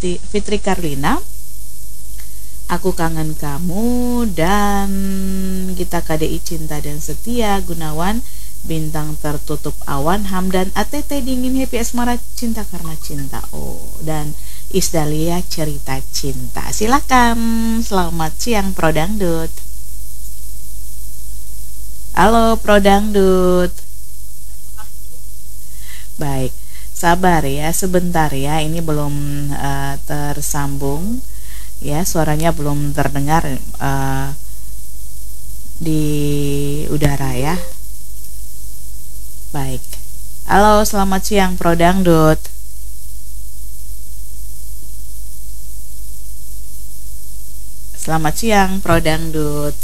Fitri Karlina, Aku Kangen Kamu, dan Kita KDI Cinta dan Setia, Gunawan, Bintang Tertutup Awan, Hamdan ATT Dingin, Happy Asmara, Cinta Karena Cinta, dan Isdalia Cerita Cinta. Silakan, selamat siang Pro Dangdut. Halo Pro Dangdut. Baik, sabar ya, sebentar ya, ini belum tersambung ya, suaranya belum terdengar di udara ya. Baik, halo selamat siang Pro Dangdut. Selamat siang Pro Dangdut.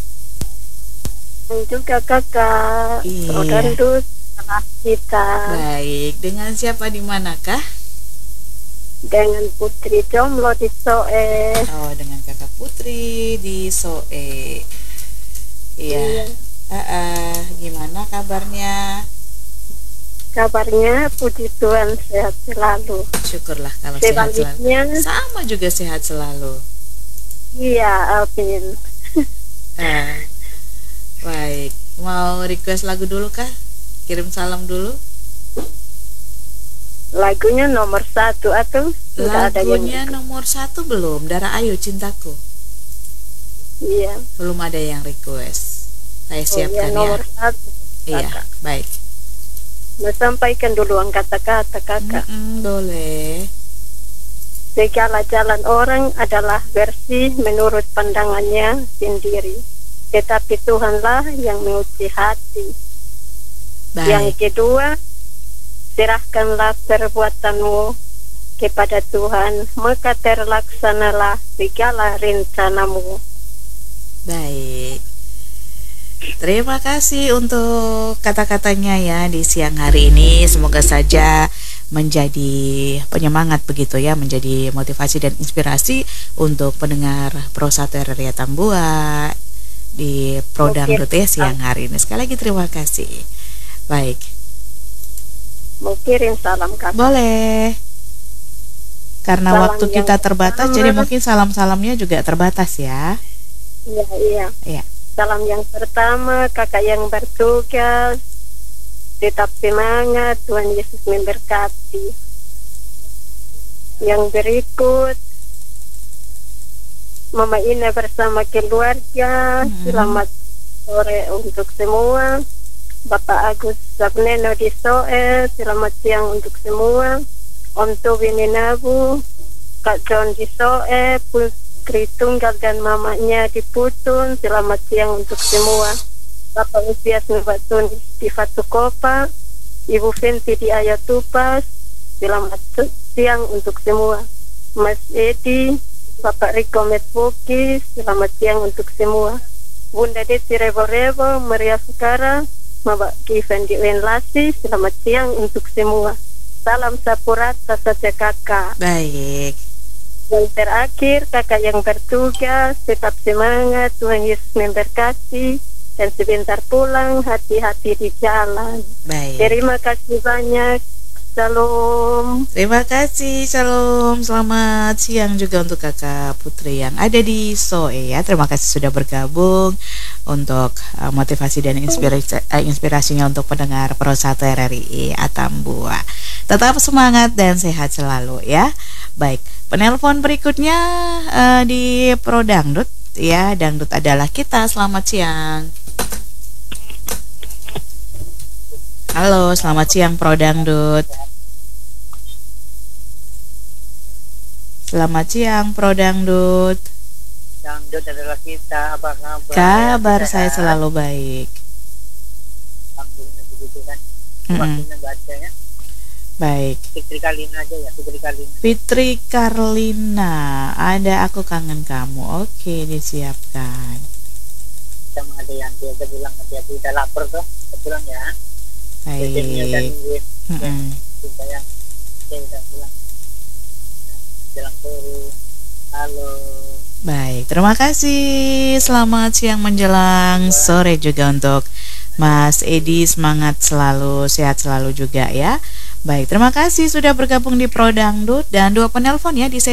Juga kakak. Iya. Pro Dangdut kita. Baik, dengan siapa di manakah? Dengan Putri Jomblo di Soe. Oh, dengan kakak Putri di Soe. Iya. Gimana kabarnya? Kabarnya puji Tuhan sehat selalu. Syukurlah kalau sehat Sebaliknya, selalu. Sama juga sehat selalu. iya, amin. Baik, mau request lagu dulu kah? Kirim salam dulu. Lagunya nomor 1 atau sudah ada Lagunya yang nomor 1 belum? Darah Ayu Cintaku. Iya. Belum ada yang request. Saya siapkan nomor ya. 1. Iya, Kakak. baik. Mau sampaikan duluan kata-kata kakak. Boleh. Segala jalan orang adalah versi menurut pandangannya sendiri. Tetapi Tuhanlah yang menguji hati. Baik. Yang kedua, serahkanlah perbuatanmu kepada Tuhan, maka terlaksanalah segala rencanamu. Baik. Terima kasih untuk kata-katanya ya di siang hari ini. Semoga saja menjadi penyemangat begitu ya, menjadi motivasi dan inspirasi untuk pendengar Pro 1 RRI Atambua di Pro Dangdut ya siang hari ini. Sekali lagi terima kasih. Baik. Mau kirim salam kakak? Boleh. Karena salam waktu kita terbatas, jadi mungkin salam-salamnya juga terbatas ya. Iya. Iya. Salam yang pertama, kakak yang bertugas, tetap semangat, Tuhan Yesus memberkati. Yang berikut, Mama Ina bersama keluarga, selamat sore untuk semua. Bapak Agus Sabneno di Soe, selamat siang untuk semua. Om Tobi Minabu, Kak John di Soe, Putri Tunggal dan mamanya di Putun, selamat siang untuk semua. Bapak Upias Nubatun di Fatukopa, Ibu Fenti di Ayatupas, selamat siang untuk semua. Mas Edi, Bapak Riko Metboki, selamat siang untuk semua. Bunda Desi Rebo-Rebo, Maria Sukara, Bapak Kiven di Wenlasi, selamat siang untuk semua. Salam Sapurata saja kakak. Baik. Yang terakhir, kakak yang bertugas, tetap semangat, Tuhan Yesus memberkati, dan sebentar pulang, hati-hati di jalan. Baik. Terima kasih banyak. Shalom. Terima kasih, shalom. Selamat siang juga untuk kakak Putri yang ada di Soe ya. Terima kasih sudah bergabung untuk motivasi dan inspirasinya untuk pendengar Pro 1 RRI Atambua. Tetap semangat dan sehat selalu ya. Baik, penelpon berikutnya di Pro Dangdut ya. Dangdut adalah kita. Selamat siang. Halo, selamat siang Pro Dangdut. Selamat siang Pro Dangdut. Dangdut adalah kita, apa kabar? Kabar saya selalu baik. Alhamdulillah begitu kan. Waktunya nggak ada ya. Baik. Fitri Karlina aja ya, Fitri Karlina. Fitri Karlina, ada Aku Kangen Kamu. Oke, disiapkan. Sama ada yang dia bilang hati-hati udah lapar tuh, pulang ya. Baik. Kita yang saya udah bilang jalan turun. Halo. Baik, terima kasih. Selamat siang menjelang sore juga untuk Mas Edi. Semangat selalu, sehat selalu juga ya. Baik, terima kasih sudah bergabung di Pro Dangdut. Dan 2 penelpon ya di